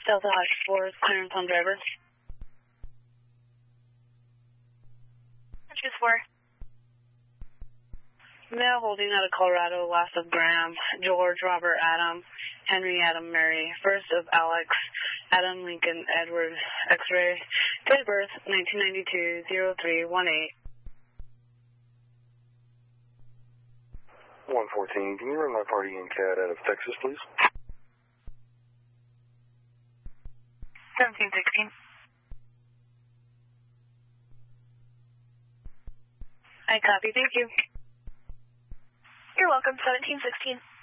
Delta Hutch 4, clearance on driver. Choose 4. Male holding out of Colorado, last of Graham, George, Robert, Adam, Henry, Adam, Mary, first of Alex, Adam, Lincoln, Edward, X-ray, date of birth, 1992-0318. 114, can you run my party in CAD out of Texas, please? 1716. I copy, thank you. You're welcome, 1716.